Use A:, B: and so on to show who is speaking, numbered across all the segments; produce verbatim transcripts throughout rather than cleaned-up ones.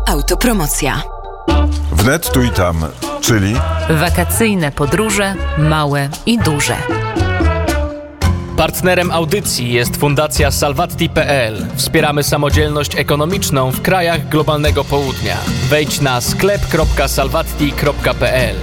A: Autopromocja.
B: Wnet tu i tam, czyli
C: wakacyjne podróże, małe i duże.
D: Partnerem audycji jest Fundacja Salvatti kropka pe el. Wspieramy samodzielność ekonomiczną w krajach globalnego południa. Wejdź na sklep kropka salvatti kropka pe el.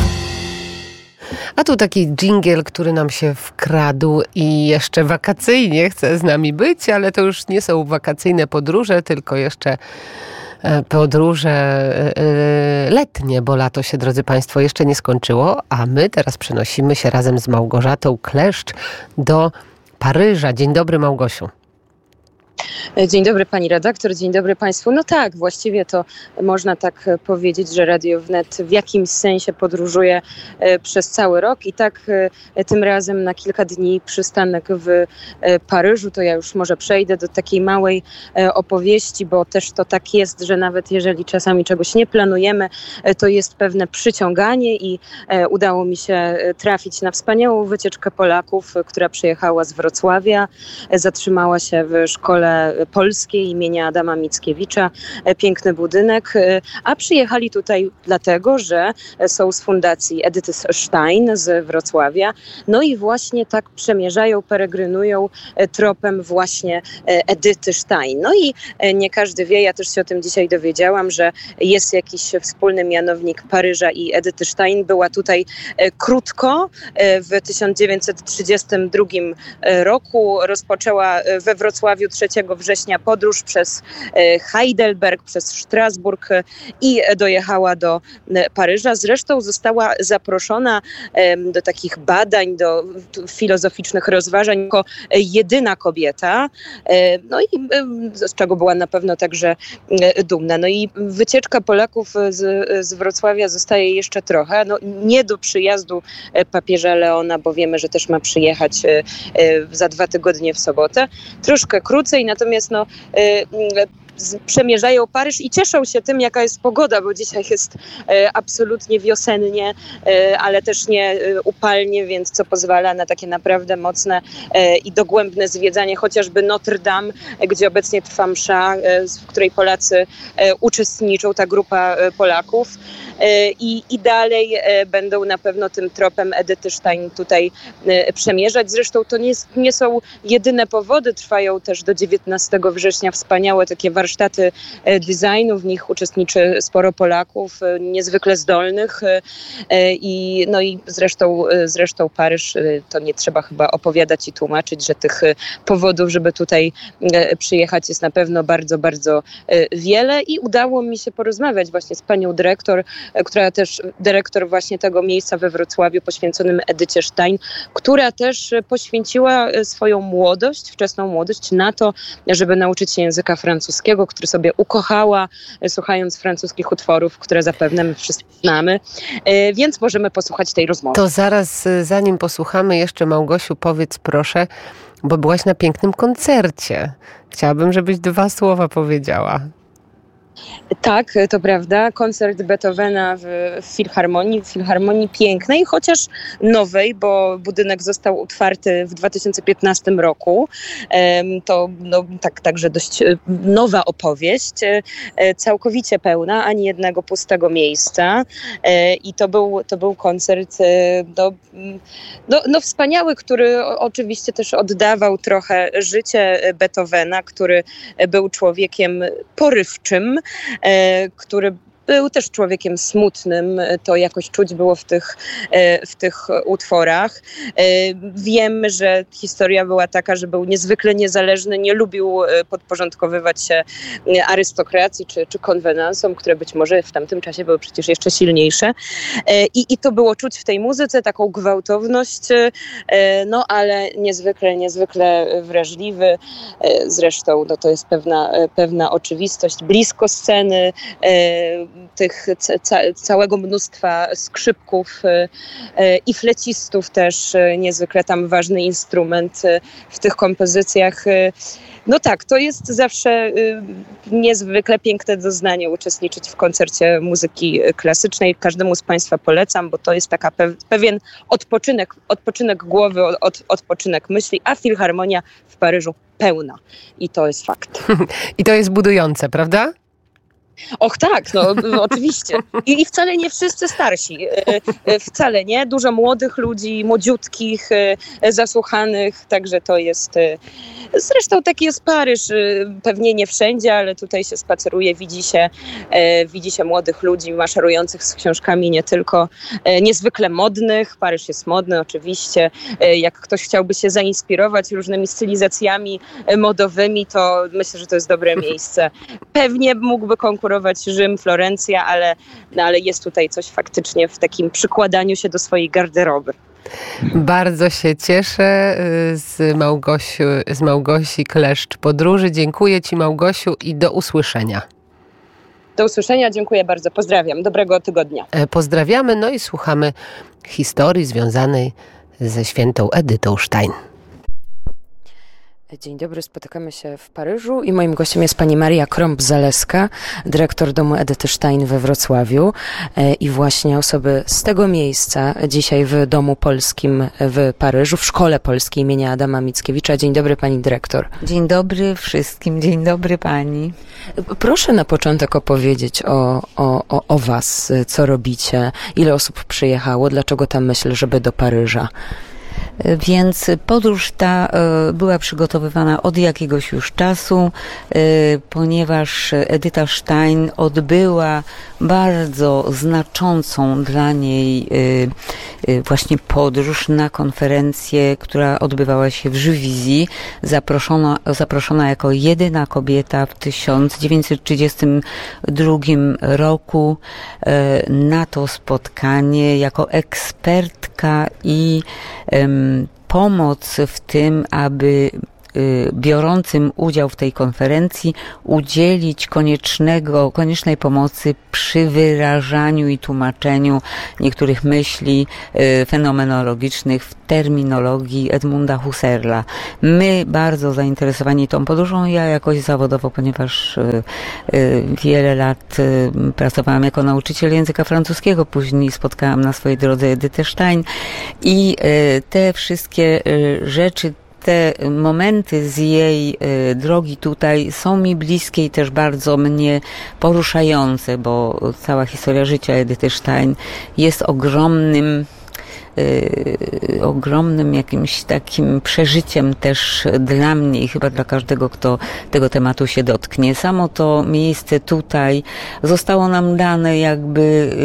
E: A tu taki dżingiel, który nam się wkradł i jeszcze wakacyjnie chce z nami być, ale to już nie są wakacyjne podróże, tylko jeszcze podróże letnie, bo lato się, drodzy Państwo, jeszcze nie skończyło, a my teraz przenosimy się razem z Małgorzatą Kleszcz do Paryża. Dzień dobry, Małgosiu.
F: Dzień dobry pani redaktor, dzień dobry państwu. No tak, właściwie to można tak powiedzieć, że Radio Wnet w jakimś sensie podróżuje przez cały rok i tak tym razem na kilka dni przystanek w Paryżu. To ja już może przejdę do takiej małej opowieści, bo też to tak jest, że nawet jeżeli czasami czegoś nie planujemy, to jest pewne przyciąganie i udało mi się trafić na wspaniałą wycieczkę Polaków, która przyjechała z Wrocławia, zatrzymała się w szkole polskiej imienia Adama Mickiewicza, piękny budynek, a przyjechali tutaj dlatego, że są z fundacji Edyty Stein z Wrocławia, no i właśnie tak przemierzają, peregrynują tropem właśnie Edyty Stein. No i nie każdy wie, ja też się o tym dzisiaj dowiedziałam, że jest jakiś wspólny mianownik Paryża i Edyty Stein. Była tutaj krótko, w tysiąc dziewięćset trzydziestym drugim roku, rozpoczęła we Wrocławiu trzeciego września podróż przez Heidelberg, przez Strasburg i dojechała do Paryża. Zresztą została zaproszona do takich badań, do filozoficznych rozważań jako jedyna kobieta, no i z czego była na pewno także dumna. No i wycieczka Polaków z, z Wrocławia zostaje jeszcze trochę, no nie do przyjazdu papieża Leona, bo wiemy, że też ma przyjechać za dwa tygodnie w sobotę. Troszkę krócej, natomiast no, y, przemierzają Paryż i cieszą się tym, jaka jest pogoda, bo dzisiaj jest e, absolutnie wiosennie, e, ale też nie e, upalnie, więc co pozwala na takie naprawdę mocne e, i dogłębne zwiedzanie chociażby Notre Dame, e, gdzie obecnie trwa msza, e, w której Polacy e, uczestniczą, ta grupa e, Polaków. E, i, I dalej e, będą na pewno tym tropem Edyty Stein tutaj e, przemierzać. Zresztą to nie, nie są jedyne powody, trwają też do dziewiętnastego września wspaniałe takie warsztaty designu, w nich uczestniczy sporo Polaków, niezwykle zdolnych i no i zresztą, zresztą Paryż, to nie trzeba chyba opowiadać i tłumaczyć, że tych powodów, żeby tutaj przyjechać jest na pewno bardzo, bardzo wiele i udało mi się porozmawiać właśnie z panią dyrektor, która też, dyrektor właśnie tego miejsca we Wrocławiu poświęconym Edycie Stein, która też poświęciła swoją młodość, wczesną młodość na to, żeby nauczyć się języka francuskiego, który sobie ukochała, słuchając francuskich utworów, które zapewne my wszyscy znamy, więc możemy posłuchać tej rozmowy.
E: To zaraz, zanim posłuchamy jeszcze, Małgosiu, powiedz proszę, bo byłaś na pięknym koncercie. Chciałabym, żebyś dwa słowa powiedziała.
F: Tak, to prawda. Koncert Beethovena w Filharmonii, w Filharmonii pięknej, chociaż nowej, bo budynek został otwarty w dwa tysiące piętnastym roku. To no, tak, także dość nowa opowieść, całkowicie pełna, ani jednego pustego miejsca. I to był, to był koncert no, no, no wspaniały, który oczywiście też oddawał trochę życie Beethovena, który był człowiekiem porywczym, który był też człowiekiem smutnym, to jakoś czuć było w tych, w tych utworach. Wiem, że historia była taka, że był niezwykle niezależny, nie lubił podporządkowywać się arystokracji czy, czy konwenansom, które być może w tamtym czasie były przecież jeszcze silniejsze. I, i to było czuć w tej muzyce, taką gwałtowność, no ale niezwykle, niezwykle wrażliwy. Zresztą no, to jest pewna, pewna oczywistość. Blisko sceny, tych ca- całego mnóstwa skrzypków i flecistów też, niezwykle tam ważny instrument w tych kompozycjach. No tak, to jest zawsze niezwykle piękne doznanie uczestniczyć w koncercie muzyki klasycznej. Każdemu z Państwa polecam, bo to jest taka pe- pewien odpoczynek, odpoczynek głowy, od, odpoczynek myśli, a Filharmonia w Paryżu pełna. I to jest fakt.
E: I to jest budujące, prawda?
F: Och tak, no oczywiście. I, I wcale nie wszyscy starsi. Wcale nie. Dużo młodych ludzi, młodziutkich, zasłuchanych, także to jest... Zresztą taki jest Paryż. Pewnie nie wszędzie, ale tutaj się spaceruje, widzi się, widzi się młodych ludzi maszerujących z książkami, nie tylko niezwykle modnych. Paryż jest modny oczywiście. Jak ktoś chciałby się zainspirować różnymi stylizacjami modowymi, to myślę, że to jest dobre miejsce. Pewnie mógłby konkurować Rzym, Florencja, ale, no, ale jest tutaj coś faktycznie w takim przykładaniu się do swojej garderoby.
E: Bardzo się cieszę z, Małgosiu, z Małgosi Kleszcz Podróży. Dziękuję Ci, Małgosiu, i do usłyszenia.
F: Do usłyszenia, dziękuję bardzo. Pozdrawiam. Dobrego tygodnia.
E: Pozdrawiamy, no i słuchamy historii związanej ze świętą Edytą Stein.
A: Dzień dobry, spotykamy się w Paryżu i moim gościem jest pani Maria Krąb-Zaleska, dyrektor domu Edyty Stein we Wrocławiu i właśnie osoby z tego miejsca dzisiaj w Domu Polskim w Paryżu, w Szkole Polskiej imienia Adama Mickiewicza. Dzień dobry pani dyrektor.
G: Dzień dobry wszystkim, dzień dobry pani.
A: Proszę na początek opowiedzieć o, o, o, o was, co robicie, ile osób przyjechało, dlaczego ta myśl, żeby do Paryża?
G: Więc podróż ta była przygotowywana od jakiegoś już czasu, ponieważ Edyta Stein odbyła bardzo znaczącą dla niej właśnie podróż na konferencję, która odbywała się w Juvisy, zaproszona, zaproszona jako jedyna kobieta w tysiąc dziewięćset trzydziestym drugim roku na to spotkanie jako ekspertka i pomoc w tym, aby biorącym udział w tej konferencji udzielić koniecznego, koniecznej pomocy przy wyrażaniu i tłumaczeniu niektórych myśli fenomenologicznych w terminologii Edmunda Husserla. My bardzo zainteresowani tą podróżą, ja jakoś zawodowo, ponieważ wiele lat pracowałam jako nauczyciel języka francuskiego, później spotkałam na swojej drodze Edytę Stein i te wszystkie rzeczy, te momenty z jej y, drogi tutaj są mi bliskie i też bardzo mnie poruszające, bo cała historia życia Edyty Stein jest ogromnym y, ogromnym jakimś takim przeżyciem też dla mnie i chyba dla każdego, kto tego tematu się dotknie. Samo to miejsce tutaj zostało nam dane jakby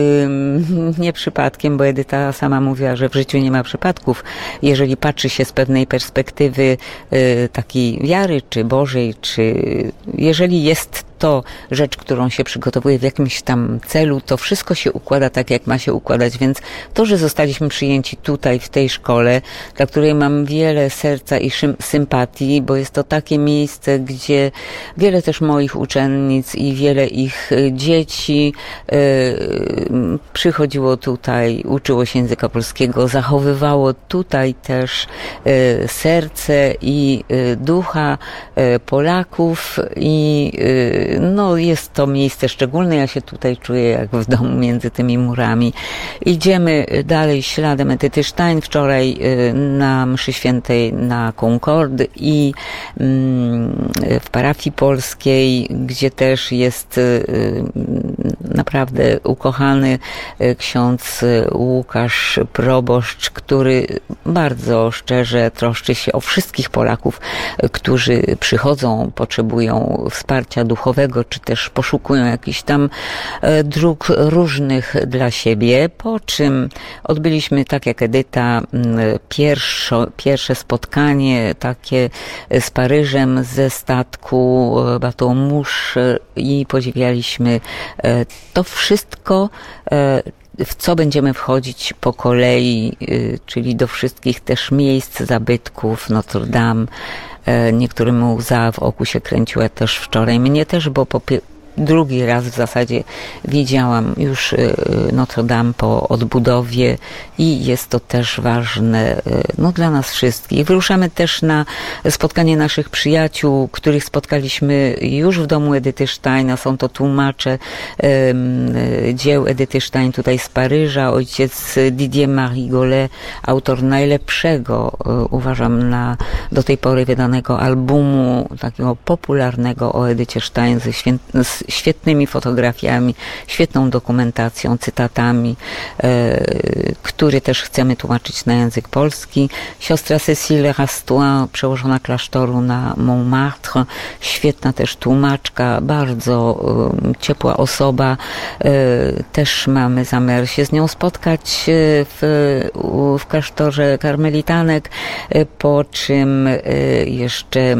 G: y, nie przypadkiem, bo Edyta sama mówiła, że w życiu nie ma przypadków. Jeżeli patrzy się z pewnej perspektywy y, takiej wiary, czy Bożej, czy jeżeli jest to rzecz, którą się przygotowuje w jakimś tam celu, to wszystko się układa tak, jak ma się układać, więc to, że zostaliśmy przyjęci tutaj, w tej szkole, dla której mam wiele serca i sympatii, bo jest to takie miejsce, gdzie wiele też moich uczennic i wiele ich dzieci y, przychodziło tutaj, uczyło się języka polskiego, zachowywało tutaj też y, serce i y, ducha y, Polaków i y, no jest to miejsce szczególne, ja się tutaj czuję jak w domu między tymi murami. Idziemy dalej śladem Edyty Stein. Wczoraj na mszy świętej na Concorde i w parafii polskiej, gdzie też jest naprawdę ukochany ksiądz Łukasz Proboszcz, który bardzo szczerze troszczy się o wszystkich Polaków, którzy przychodzą, potrzebują wsparcia duchowego, czy też poszukują jakichś tam dróg różnych dla siebie, po czym odbyliśmy, tak jak Edyta, pierwszo, pierwsze spotkanie takie z Paryżem ze statku Bateau Mouche i podziwialiśmy to wszystko, w co będziemy wchodzić po kolei, czyli do wszystkich też miejsc, zabytków, Notre Dame. Niektórym łza w oku się kręciła też wczoraj. Mnie też, bo po drugi raz w zasadzie widziałam już Notre Dame po odbudowie i jest to też ważne no, dla nas wszystkich. Wyruszamy też na spotkanie naszych przyjaciół, których spotkaliśmy już w domu Edyty Stein, a są to tłumacze um, dzieł Edyty Stein tutaj z Paryża. Ojciec Didier Marie Gollet, autor najlepszego, uważam, na do tej pory wydanego albumu takiego popularnego o Edycie Stein ze, świę, z z świetnymi fotografiami, świetną dokumentacją, cytatami, który też chcemy tłumaczyć na język polski. Siostra Cécile Rastoin, przełożona klasztoru na Montmartre, świetna też tłumaczka, bardzo ciepła osoba. Też mamy zamiar się z nią spotkać w, w klasztorze karmelitanek, po czym jeszcze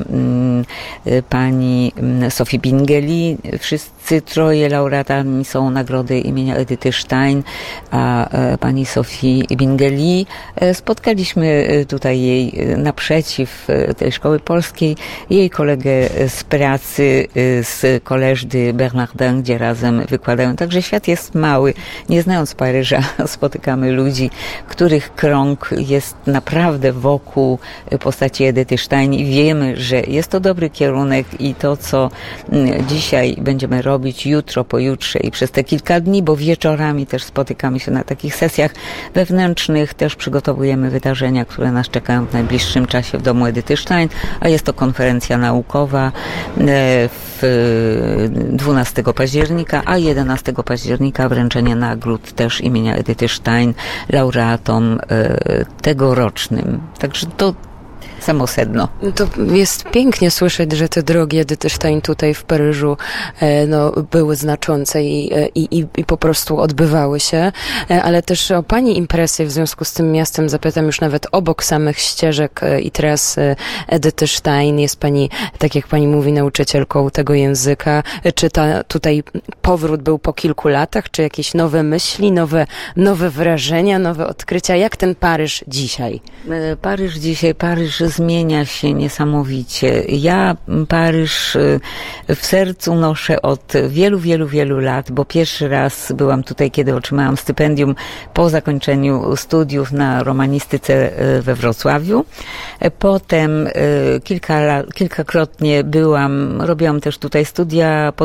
G: pani Sophie Bingeli. Wszyscy troje laureatami są nagrody imienia Edyty Stein, a pani Sophie Bingeli spotkaliśmy tutaj jej naprzeciw tej szkoły polskiej, jej kolegę z pracy, z Collège Bernardin, gdzie razem wykładają. Także świat jest mały. Nie znając Paryża, spotykamy ludzi, których krąg jest naprawdę wokół postaci Edyty Stein i wiemy, że jest to dobry kierunek i to, co dzisiaj będziemy robić, jutro, pojutrze i przez te kilka dni, bo wieczorami też spotykamy się na takich sesjach wewnętrznych, też przygotowujemy wydarzenia, które nas czekają w najbliższym czasie w domu Edyty Stein, a jest to konferencja naukowa w dwunastego października, a jedenastego października wręczenie nagród też imienia Edyty Stein laureatom tegorocznym. Także to samo sedno.
A: To jest pięknie słyszeć, że te drogi Edyty Stein tutaj w Paryżu no, były znaczące i, i, i po prostu odbywały się, ale też o pani impresję w związku z tym miastem zapytam już nawet obok samych ścieżek i tras Edyty Stein. Jest pani, tak jak pani mówi, nauczycielką tego języka. Czy ta, tutaj powrót był po kilku latach? Czy jakieś nowe myśli, nowe, nowe wrażenia, nowe odkrycia? Jak ten Paryż dzisiaj?
G: Paryż dzisiaj, Paryż zmienia się niesamowicie. Ja Paryż w sercu noszę od wielu, wielu, wielu lat, bo pierwszy raz byłam tutaj, kiedy otrzymałam stypendium po zakończeniu studiów na romanistyce we Wrocławiu. Potem kilka, kilkakrotnie byłam, robiłam też tutaj studia